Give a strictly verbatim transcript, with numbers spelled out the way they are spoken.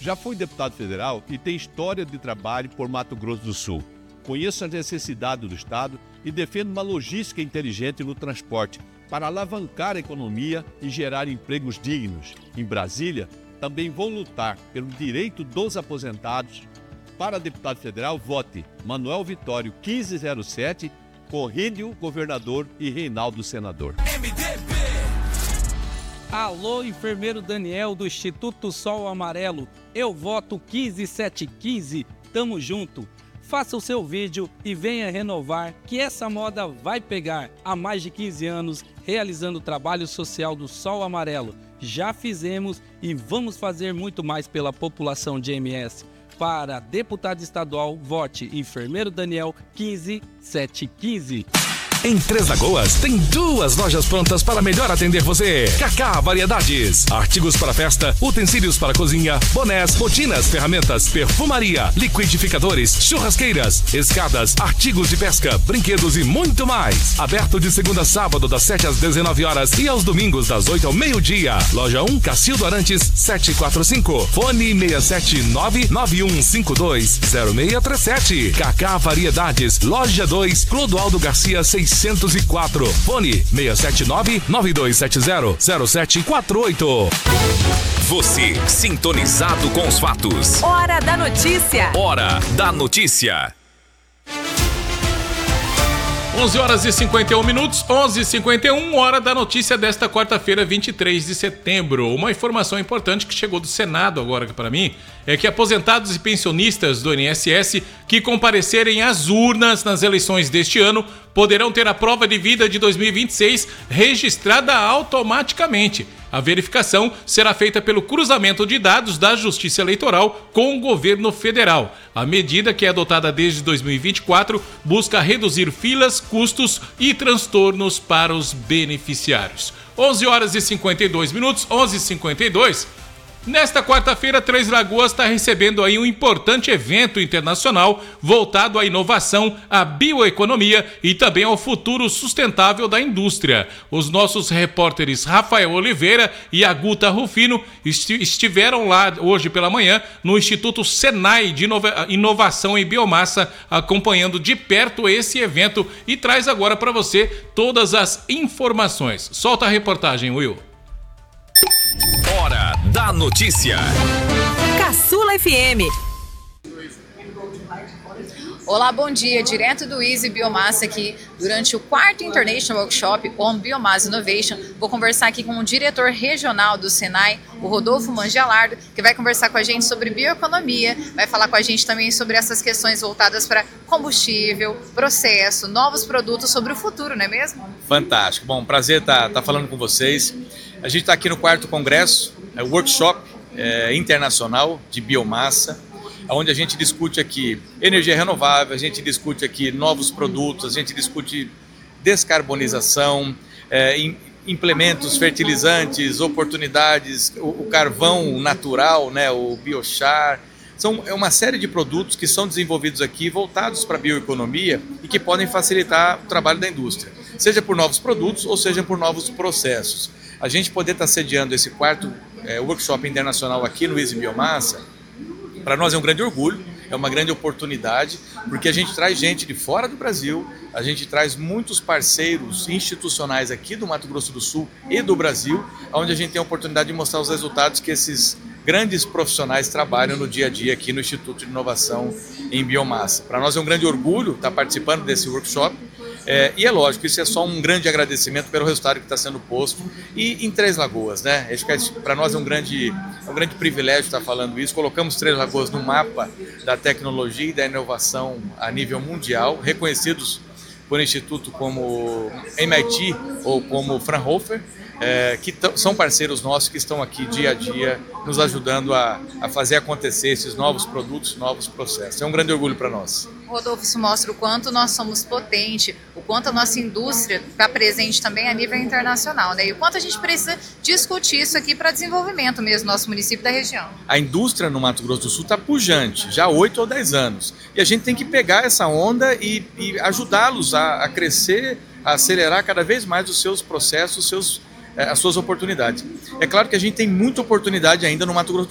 Já foi deputado federal e tem história de trabalho por Mato Grosso do Sul. Conheço as necessidades do Estado e defendo uma logística inteligente no transporte para alavancar a economia e gerar empregos dignos. Em Brasília, também vou lutar pelo direito dos aposentados. Para deputado federal, vote Manuel Vitório quinze zero sete, Corrênio, governador, e Reinaldo, senador. M D B. Alô, enfermeiro Daniel do Instituto Sol Amarelo. Eu voto quinze sete quinze. Tamo junto. Faça o seu vídeo e venha renovar, que essa moda vai pegar. Há mais de quinze anos, realizando o trabalho social do Sol Amarelo. Já fizemos e vamos fazer muito mais pela população de M S. Para deputado estadual, vote enfermeiro Daniel quinze sete quinze. Em Três Lagoas, tem duas lojas prontas para melhor atender você. Cacá Variedades. Artigos para festa, utensílios para cozinha, bonés, botinas, ferramentas, perfumaria, liquidificadores, churrasqueiras, escadas, artigos de pesca, brinquedos e muito mais. Aberto de segunda a sábado, das sete às dezenove horas e aos domingos, das oito ao meio-dia. Loja um, Cacildo Arantes, setecentos e quarenta e cinco. Fone seis sete nove nove um cinco dois zero seis três sete. Cacá Variedades. Loja dois, Clodoaldo Garcia, seiscentos e quatro. Fone seis sete nove nove dois sete zero zero sete quatro oito. Você sintonizado com os fatos. Hora da notícia. Hora da notícia. onze horas e cinquenta e um minutos, onze e cinquenta e um, hora da notícia desta quarta-feira, vinte e três de setembro. Uma informação importante que chegou do Senado agora para mim é que aposentados e pensionistas do I N S S que comparecerem às urnas nas eleições deste ano poderão ter a prova de vida de dois mil e vinte e seis registrada automaticamente. A verificação será feita pelo cruzamento de dados da Justiça Eleitoral com o governo federal. A medida, que é adotada desde dois mil e vinte e quatro, busca reduzir filas, custos e transtornos para os beneficiários. onze horas e cinquenta e dois minutos, onze e cinquenta e dois. Nesta quarta-feira, Três Lagoas está recebendo aí um importante evento internacional voltado à inovação, à bioeconomia e também ao futuro sustentável da indústria. Os nossos repórteres Rafael Oliveira e Aguta Rufino estiveram lá hoje pela manhã no Instituto Senai de Inovação em Biomassa, acompanhando de perto esse evento, e traz agora para você todas as informações. Solta a reportagem, Will. Hora da notícia. Caçula F M. Olá, bom dia. Direto do Easy Biomassa aqui, durante o quarto International Workshop on Biomass Innovation. Vou conversar aqui com o diretor regional do Senai, o Rodolfo Mangialardo, que vai conversar com a gente sobre bioeconomia, vai falar com a gente também sobre essas questões voltadas para combustível, processo, novos produtos, sobre o futuro, não é mesmo? Fantástico. Bom, prazer estar tá, tá falando com vocês. A gente está aqui no quarto congresso, é, workshop é, internacional de biomassa, onde a gente discute aqui energia renovável, a gente discute aqui novos produtos, a gente discute descarbonização, é, implementos, fertilizantes, oportunidades, o, o carvão natural, né, o biochar. São é uma série de produtos que são desenvolvidos aqui, voltados para a bioeconomia e que podem facilitar o trabalho da indústria, seja por novos produtos ou seja por novos processos. A gente poder estar sediando esse quarto é, workshop internacional aqui no Easy Biomassa, para nós é um grande orgulho, é uma grande oportunidade, porque a gente traz gente de fora do Brasil, a gente traz muitos parceiros institucionais aqui do Mato Grosso do Sul e do Brasil, onde a gente tem a oportunidade de mostrar os resultados que esses grandes profissionais trabalham no dia a dia aqui no Instituto de Inovação em Biomassa. Para nós é um grande orgulho estar participando desse workshop. É, e é lógico, isso é só um grande agradecimento pelo resultado que está sendo posto e em Três Lagoas, né? Acho que para nós é um grande, é um grande privilégio estar falando isso. Colocamos Três Lagoas no mapa da tecnologia e da inovação a nível mundial, reconhecidos por instituto como M I T ou como Fraunhofer, é, que são parceiros nossos que estão aqui dia a dia nos ajudando a, a fazer acontecer esses novos produtos, novos processos. É um grande orgulho para nós. Rodolfo, isso mostra o quanto nós somos potentes, o quanto a nossa indústria está presente também a nível internacional, né? E o quanto a gente precisa discutir isso aqui para desenvolvimento mesmo do nosso município e da região. A indústria no Mato Grosso do Sul está pujante, já há oito ou dez anos. E a gente tem que pegar essa onda e, e ajudá-los a, a crescer, a acelerar cada vez mais os seus processos, os seus, as suas oportunidades. É claro que a gente tem muita oportunidade ainda no Mato Grosso